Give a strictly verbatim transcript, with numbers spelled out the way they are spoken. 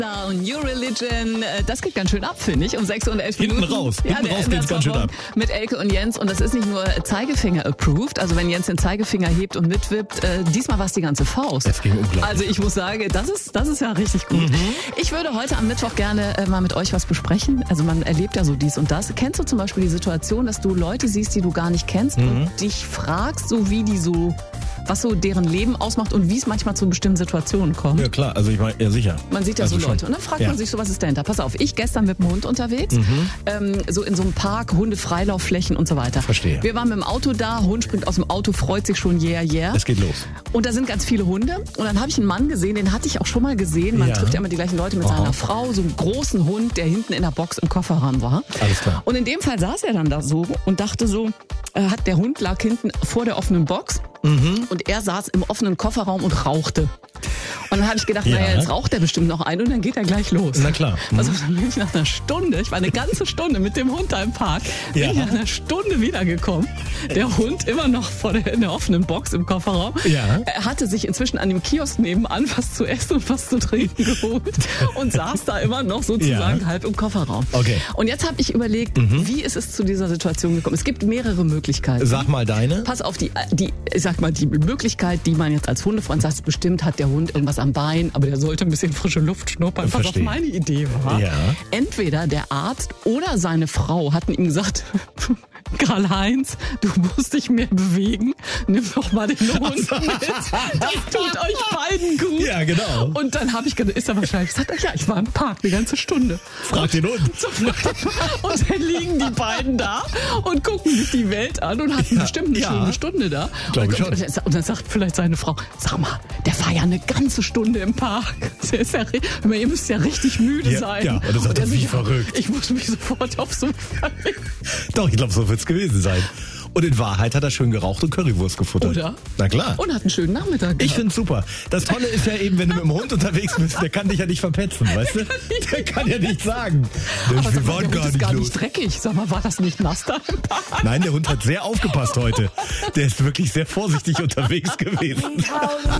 Down, New Religion, das geht ganz schön ab, finde ich, um sechs und elf Hinten Minuten. raus, ja, hinten der, raus der geht's ganz schön ab. Mit Elke und Jens und das ist nicht nur Zeigefinger approved, also wenn Jens den Zeigefinger hebt und mitwippt, äh, diesmal war es die ganze Faust. Das ging unglaublich. Also ich muss sagen, das ist, das ist ja richtig gut. Mhm. Ich würde heute am Mittwoch gerne äh, mal mit euch was besprechen. Also man erlebt ja so dies und das. Kennst du zum Beispiel die Situation, dass du Leute siehst, die du gar nicht kennst mhm. und dich fragst, so wie die so, was so deren Leben ausmacht und wie es manchmal zu bestimmten Situationen kommt? Ja klar, also ich meine, ja sicher. Man sieht ja also so Leute schon. und dann fragt ja. man sich so, was ist dahinter? Pass auf, ich gestern mit dem Hund unterwegs, mhm. ähm, so in so einem Park, Hunde, Freilaufflächen und so weiter. Verstehe. Wir waren mit dem Auto da, Hund springt aus dem Auto, freut sich schon, yeah, yeah. Es geht los. Und da sind ganz viele Hunde und dann habe ich einen Mann gesehen, den hatte ich auch schon mal gesehen. Man ja. trifft ja immer die gleichen Leute mit Aha. seiner Frau, so einen großen Hund, der hinten in der Box im Kofferraum war. Alles klar. Und in dem Fall saß er dann da so und dachte so, äh, hat der Hund lag hinten vor der offenen Box mhm. und er saß im offenen Kofferraum und rauchte. Und dann habe ich gedacht, ja. naja, jetzt raucht er bestimmt noch ein und dann geht er gleich los. Na klar. Mhm. Also dann bin ich nach einer Stunde, ich war eine ganze Stunde mit dem Hund da im Park, bin ja. ich nach einer Stunde wiedergekommen. Der Hund immer noch vor der, in der offenen Box im Kofferraum. Ja. Er hatte sich inzwischen an dem Kiosk nebenan was zu essen und was zu trinken geholt und saß da immer noch sozusagen ja. halb im Kofferraum. Okay. Und jetzt habe ich überlegt, mhm. wie ist es zu dieser Situation gekommen? Es gibt mehrere Möglichkeiten. Sag mal deine. Pass auf, die, die, ich sag mal, die Möglichkeit, die man jetzt als Hundefreund sagt, bestimmt hat der Hund irgendwas am Bein, aber der sollte ein bisschen frische Luft schnuppern. Pass auf, meine Idee war, ja. entweder der Arzt oder seine Frau hatten ihm gesagt, Karl-Heinz, du musst dich mehr bewegen, nimm doch mal den Hund mit, das tut euch beiden gut. Ja, genau. Und dann habe ich gedacht, ist er wahrscheinlich gesagt, ja, ich war im Park eine ganze Stunde. Frag den Hund. Und dann liegen die beiden da und gucken sich die Welt an und hatten ja, bestimmt eine ja. schöne Stunde da. Glaube ich und, schon. Und dann sagt vielleicht seine Frau, sag mal, der war ja eine ganze Stunde im Park. Der ist ja, ihr müsst ja richtig müde ja, sein. Ja, und das sagt er, wie verrückt. Ich muss mich sofort aufs Sofa legen. Doch, ich glaube, so wird es gewesen sein. Und in Wahrheit hat er schön geraucht und Currywurst gefuttert. Oder? Na klar. Und hat einen schönen Nachmittag gehabt. Ich find's super. Das Tolle ist ja eben, wenn du mit dem Hund unterwegs bist, der kann dich ja nicht verpetzen, weißt du? Der kann ja nicht sagen. Aber wir mal, waren der gar Hund ist nicht gar los. nicht dreckig. Sag mal, war das nicht nass da im Park? Nein, der Hund hat sehr aufgepasst heute. Der ist wirklich sehr vorsichtig unterwegs gewesen.